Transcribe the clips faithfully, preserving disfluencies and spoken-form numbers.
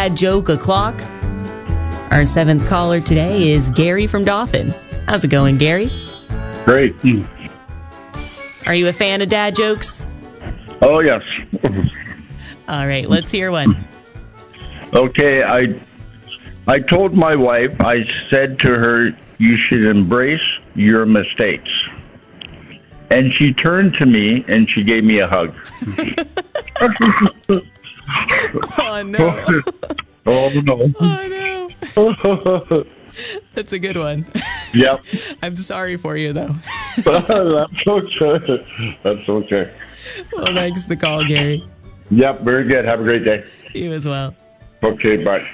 dad joke o'clock. Our seventh caller today is Gary from Dauphin. How's it going, Gary? Great. Are you a fan of dad jokes? Oh, yes. All right, let's hear one. Okay, I I told my wife, I said to her, you should embrace your mistakes. And she turned to me and she gave me a hug. Oh, no. Oh, no. Oh, no. That's a good one. Yep. I'm sorry for you, though. That's okay. That's okay. Well, thanks for the call, Gary. Yep, very good. Have a great day. You as well. Okay, bye.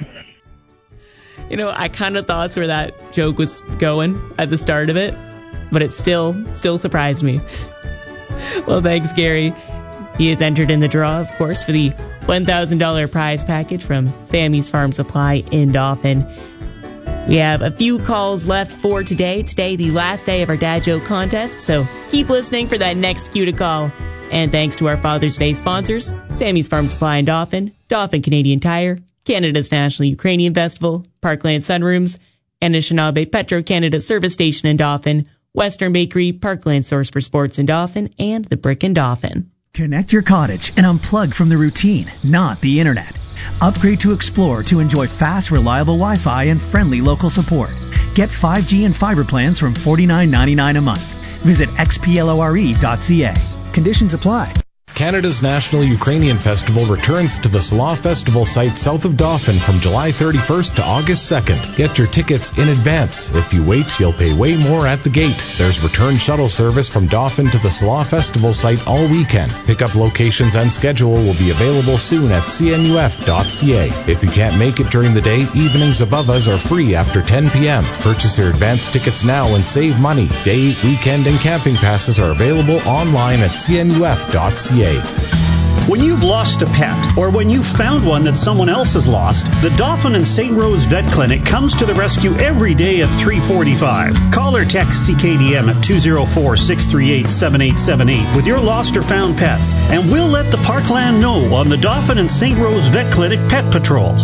You know, I kind of thought where that joke was going at the start of it, but it still, still surprised me. Well, thanks, Gary. He is entered in the draw, of course, for the one thousand dollars prize package from Sammy's Farm Supply in Dauphin. We have a few calls left for today. Today, the last day of our Dad Joke contest, so keep listening for that next cue to call. And thanks to our Father's Day sponsors, Sammy's Farm Supply in Dauphin, Dauphin Canadian Tire, Canada's National Ukrainian Festival, Parkland Sunrooms, Anishinaabe Petro-Canada Service Station in Dauphin, Western Bakery, Parkland Source for Sports in Dauphin, and the Brick in Dauphin. Connect your cottage and unplug from the routine, not the internet. Upgrade to Explore to enjoy fast, reliable Wi-Fi and friendly local support. Get five G and fiber plans from forty-nine ninety-nine a month. Visit x p lore dot c a. Conditions apply. Canada's National Ukrainian Festival returns to the Slaw Festival site south of Dauphin from July thirty-first to August second. Get your tickets in advance. If you wait, you'll pay way more at the gate. There's return shuttle service from Dauphin to the Slaw Festival site all weekend. Pickup locations and schedule will be available soon at c n u f dot c a. If you can't make it during the day, evenings above us are free after ten p.m. Purchase your advance tickets now and save money. Day, weekend, and camping passes are available online at c n u f dot c a. When you've lost a pet, or when you've found one that someone else has lost, the Dauphin and Saint Rose Vet Clinic comes to the rescue every day at three forty-five. Call or text C K D M at two oh four, six three eight, seven eight seven eight with your lost or found pets, and we'll let the Parkland know on the Dauphin and Saint Rose Vet Clinic Pet Patrol.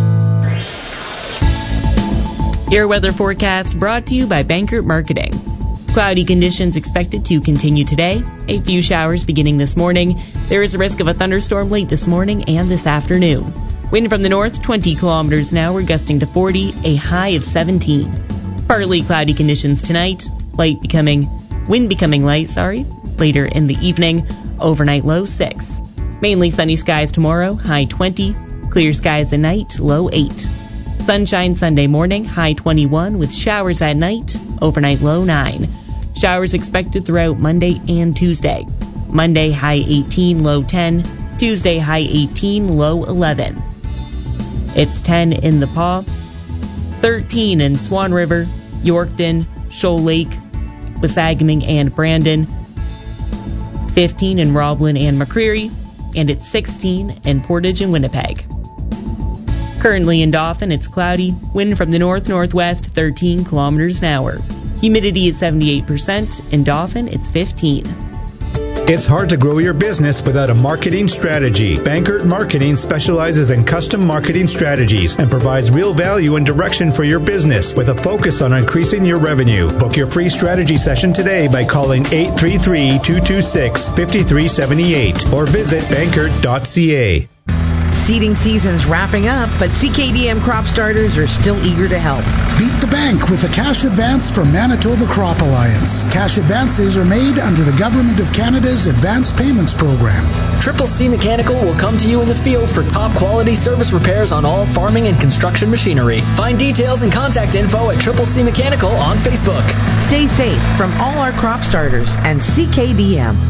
Your weather forecast brought to you by Bankert Marketing. Cloudy conditions expected to continue today. A few showers beginning this morning. There is a risk of a thunderstorm late this morning and this afternoon. Wind from the north, twenty kilometers an hour, gusting to forty, a high of seventeen. Partly cloudy conditions tonight. Light becoming, wind becoming light, sorry, later in the evening. Overnight low six. Mainly sunny skies tomorrow, high twenty. Clear skies at night, low eight. Sunshine Sunday morning, high twenty-one, with showers at night, overnight low nine. Showers expected throughout Monday and Tuesday. Monday, high eighteen, low ten. Tuesday, high eighteen, low eleven. It's ten in the Paw, thirteen in Swan River, Yorkton, Shoal Lake, Wasagaming and Brandon, fifteen in Roblin and McCreary, and it's sixteen in Portage and Winnipeg. Currently in Dauphin, it's cloudy, wind from the north-northwest, thirteen kilometers an hour. Humidity is seventy-eight percent. In Dauphin, it's fifteen. It's hard to grow your business without a marketing strategy. Bankert Marketing specializes in custom marketing strategies and provides real value and direction for your business with a focus on increasing your revenue. Book your free strategy session today by calling eight three three, two two six, five three seven eight or visit bankert dot c a. Seeding season's wrapping up, but C K D M crop starters are still eager to help. Beat the bank with a cash advance from Manitoba Crop Alliance. Cash advances are made under the Government of Canada's Advanced Payments Program. Triple C Mechanical will come to you in the field for top quality service repairs on all farming and construction machinery. Find details and contact info at Triple C Mechanical on Facebook. Stay safe from all our crop starters and C K D M.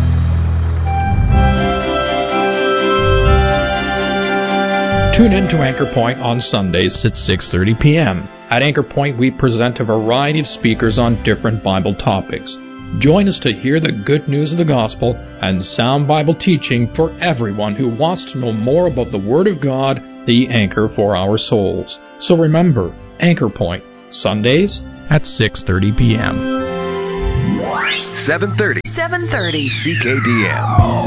Tune in to Anchor Point on Sundays at six thirty p.m. At Anchor Point, we present a variety of speakers on different Bible topics. Join us to hear the good news of the gospel and sound Bible teaching for everyone who wants to know more about the Word of God, the anchor for our souls. So remember, Anchor Point, Sundays at six thirty p.m. seven thirty. seven thirty. C K D M.